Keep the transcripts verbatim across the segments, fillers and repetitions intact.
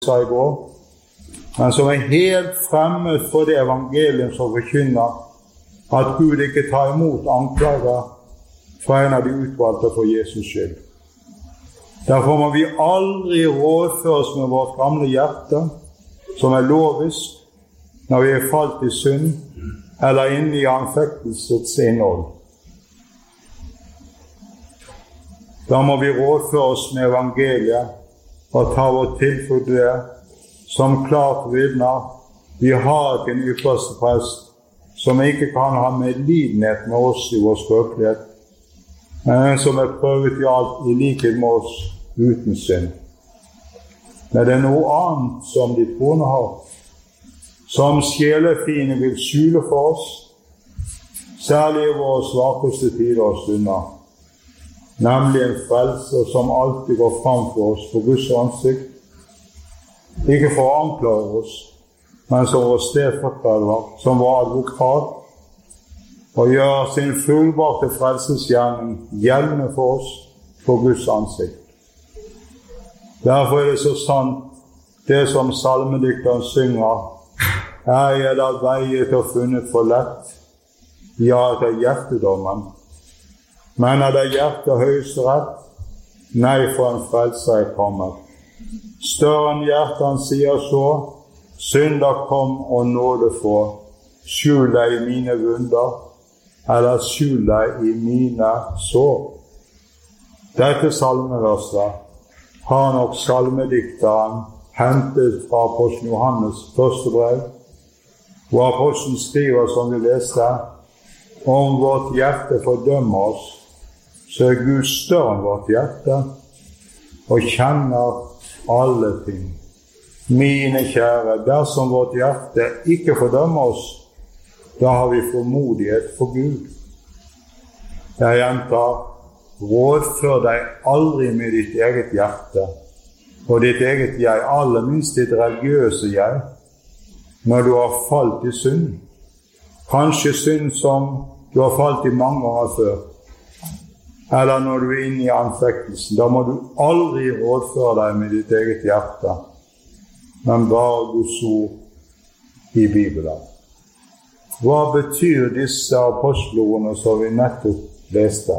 sa i går, men som er helt fremmed for det evangelium som forkynner at Gud ikke tar imot anklager fra en av de utvalgte for Jesus skyld. Derfor må vi aldri rådføre oss med vårt gamle hjerte, som er lovisk, når vi er falt i synd, eller inne i anfektelsets innhold. Da må vi rådføre oss med evangeliet, og ta vårt tilflukt det, som klart vitner. Vi har ikke en ypperste prest, som ikke kan ha medlidenhet med oss i vår skrøpelighet, men en som er prøvet i alt i likhet med oss uten synd. Men det er noe annet som de troende har, som sjelefiende vil skjule for oss, særlig i våre svakeste tider og stunder, nemlig en frelse som alltid går fram for oss på Guds ansikt, ikke for å anklage oss, men som vår stedfortreder, som vår advokat, og gjør sin fullbarte frelsesgjerning gjeldende for oss på Guds ansikt. Derfor er det så sant, det som salmedikteren synger, er jeg da veiet og funnet for lett, ja, etter hjertedommen, men er det hjertet høyesterett, nei, for en frelse er kommet. Større enn hjertet, han sier så, synder kom og nåde få, skjul deg i mine vunder, eller skjul deg i mine sår. Dette salmeverset har nok salmedikteren hentet fra apostelen Johannes første brev, hvor apostelen skriver, som vi leste, om vårt hjerte fordømmer oss, så er Gud større enn vårt hjerte, og kjenner alle ting. Mine kjære, dersom vårt hjerte ikke fordømmer oss, da har vi formodighet for Gud. Jeg gjentar, rådfør deg aldri med ditt eget hjerte, og ditt eget jeg, aller minst ditt religiøse jeg, når du har falt i synd. Kanskje synd som du har falt i mange ganger før, eller når du er inne i anfektelsen. Da må du aldri rådføre deg med ditt eget hjerte, men bare Guds ord i Bibelen. Hva betyr disse apostelordene som vi nettopp leste?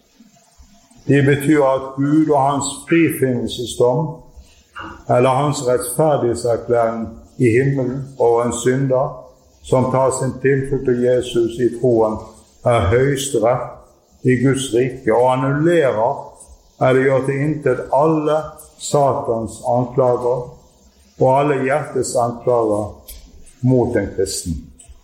De betyr at Gud og hans frifinnelsesdom, eller hans rettferdighetserklæring i himmelen over en synder, som tar sin tilflukt til Jesus i troen, er høyesterett i Guds rike, og annullerer, eller gjør til intet alle Satans anklager, og alle hjertets anklager mot en kristen.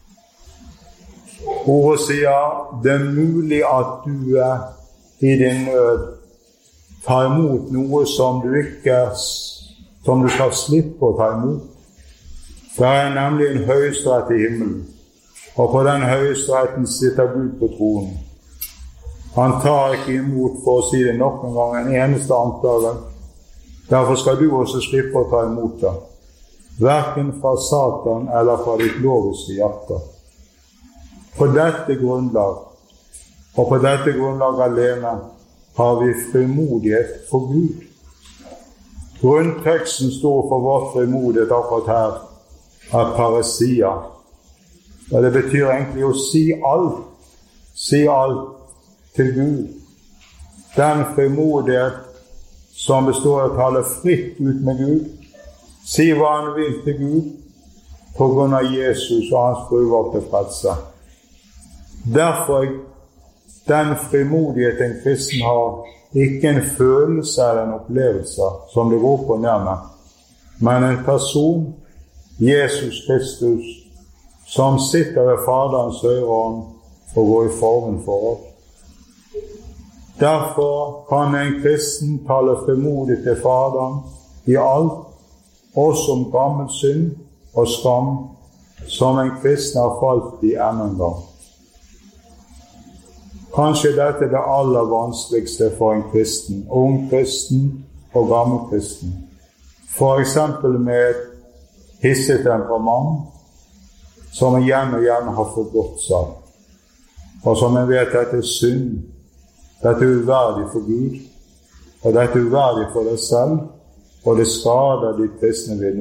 Ordet sier, det er mulig at du er i din nød, ta imot noe som du ikke, som du skal slippe å ta imot. Det er nemlig en høyesterett i himmelen, og på den høyesteretten sitter Gud på tronen. Han tar ikke imot, for å si det nok en gang, en eneste anklage. Derfor skal du også slippe å ta imot det, hverken fra Satan eller fra ditt loviske hjerte. På dette grunnlag, og på dette grunnlag alene, har vi frimodighet for Gud. Grunnteksten står for vår frimodighet akkurat her, er paresia. Og det betyr egentlig å si alt, si alt til Gud. Den frimodighet som består av å tale fritt ut med Gud, si hva han vil til Gud, på grunn av Jesus og hans fullvalgte frelse. Derfor den frimodighet en kristen har, ikke en følelse eller en opplevelse som det går på nærme, men en person, Jesus Kristus, som sitter ved Faderens høyre hånd og går i formen for oss. Derfor kan en kristen tale frimodig til Faderen i alt, også om gammel synd og skam, som en kristen har falt i enda en gang. Kanskje dette er det aller vanskeligste for en kristen, ung kristen og gammel kristen. For eksempel med et hisset temperament, som igjen og igjen har forgått seg, og som en vet dette er synd, dette er uverdig for Gud, og dette er uverdig for deg selv, og det skader de kristne vitner.